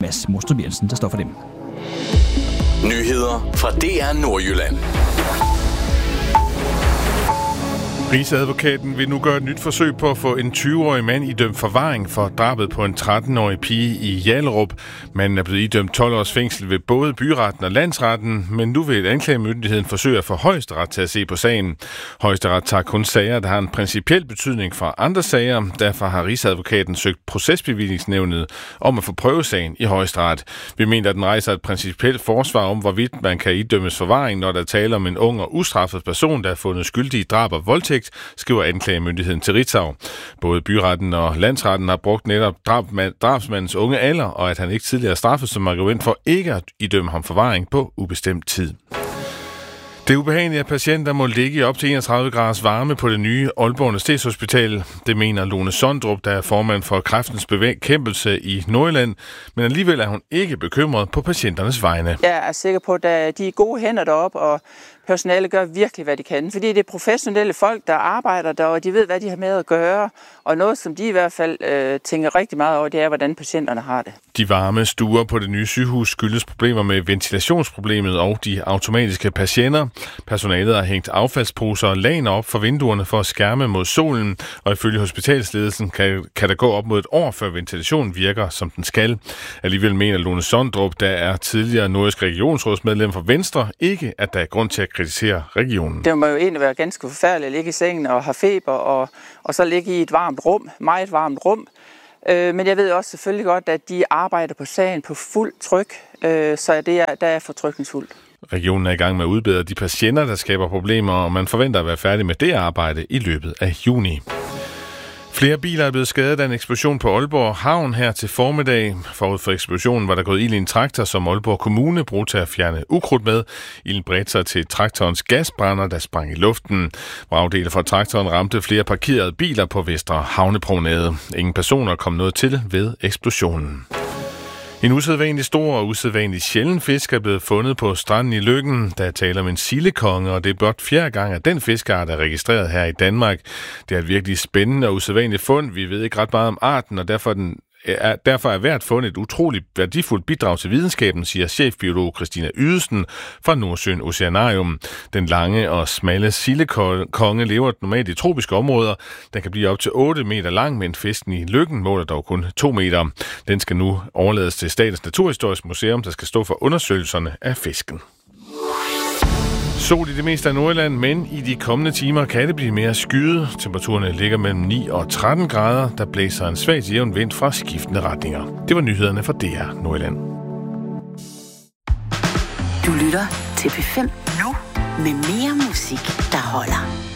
Mads Mostrup Jensen, der står for dem. Nyheder fra DR Nordjylland. Rigsadvokaten vil nu gøre et nyt forsøg på at få en 20-årig mand idømt forvaring for drabet på en 13-årig pige i Hjallerup. Manden er blevet idømt 12 års fængsel ved både byretten og landsretten, men nu vil anklagemyndigheden forsøge at få Højesteret til at se på sagen. Højesteret tager kun sager, der har en principiel betydning for andre sager. Derfor har Rigsadvokaten søgt procesbevillingsnævnet om at få prøvesagen i Højesteret. Vi mener, at den rejser et principielt forsvar om, hvorvidt man kan idømmes forvaring, når der taler om en ung og ustraffet person, der er fundet skyldig i drab og voldtægt, skriver anklagemyndigheden til Ritzau. Både byretten og landsretten har brugt netop drabsmandens unge alder, og at han ikke tidligere straffet som argument for ikke at idømme ham forvaring på ubestemt tid. Det er ubehageligt, at patienter må ligge i op til 31 graders varme på det nye Aalborg Universitetshospital. Det mener Lone Sondrup, der er formand for Kræftens Bekæmpelse i Nordjylland, men alligevel er hun ikke bekymret på patienternes vegne. Jeg er sikker på, at de er gode hænder deroppe, og personalet gør virkelig, hvad de kan. Fordi det er professionelle folk, der arbejder der, og de ved, hvad de har med at gøre. Og noget, som de i hvert fald tænker rigtig meget over, det er, hvordan patienterne har det. De varme stuer på det nye sygehus skyldes problemer med ventilationsproblemet og de automatiske patienter. Personalet har hængt affaldsposer og laner op for vinduerne for at skærme mod solen, og ifølge hospitalsledelsen kan der gå op mod et år, før ventilationen virker, som den skal. Alligevel mener Lone Sondrup, der er tidligere nordisk regionsrådsmedlem for Venstre, ikke at der er grund til at kritisere regionen. Det må jo egentlig være ganske forfærdeligt at ligge i sengen og have feber, og så ligge i et varmt rum, meget varmt rum. Men jeg ved også selvfølgelig godt, at de arbejder på sagen på fuld tryk, så der er fortrykningsfuldt. Regionen er i gang med at udbedre de patienter, der skaber problemer, og man forventer at være færdig med det arbejde i løbet af juni. Flere biler er blevet skadet af en eksplosion på Aalborg Havn her til formiddag. Forud for eksplosionen var der gået ild i en traktor, som Aalborg Kommune brugte til at fjerne ukrudt med. Ilden bredte sig til traktorens gasbrænder, der sprang i luften. Vragdele fra traktoren ramte flere parkerede biler på Vestre Havnepromenade. Ingen personer kom noget til ved eksplosionen. En usædvanlig stor og usædvanlig sjælden fisk er blevet fundet på stranden i Løkken. Der taler om en sildekonge, og det er blot 4. gang, at den fiskart er registreret her i Danmark. Det er et virkelig spændende og usædvanligt fund. Vi ved ikke ret meget om arten, og derfor er hvert fund et utroligt værdifuldt bidrag til videnskaben, siger chefbiolog Christina Ydesen fra Nordsøen Oceanarium. Den lange og smalle sildekonge lever normalt i tropiske områder. Den kan blive op til 8 meter lang, men fisken i Løkken måler dog kun 2 meter. Den skal nu overlades til Statens Naturhistoriske Museum, der skal stå for undersøgelserne af fisken. Sol i det meste af Nordjylland, men i de kommende timer kan det blive mere skyet. Temperaturerne ligger mellem 9 og 13 grader. Der blæser en svag til jævn vind fra skiftende retninger. Det var nyhederne fra DR Nordjylland. Du lytter til P5 nu med mere musik, der holder.